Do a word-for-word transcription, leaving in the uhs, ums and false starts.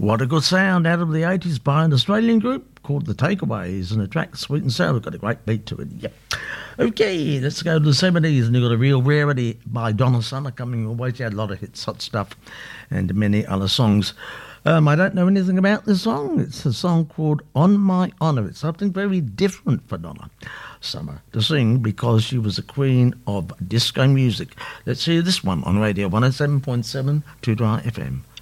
What a good sound out of the eighties by an Australian group called The Takeaways, and the track Sweet and Sour. We've got a great beat to it. Yep. Okay, let's go to the seventies, and you've got a real rarity by Donna Summer coming your way. She had a lot of hits, Hot Stuff, and many other songs. Um, I don't know anything about this song. It's a song called On My Honour. It's something very different for Donna Summer to sing because she was the queen of disco music. Let's hear this one on Radio one oh seven point seven Two Dry F M.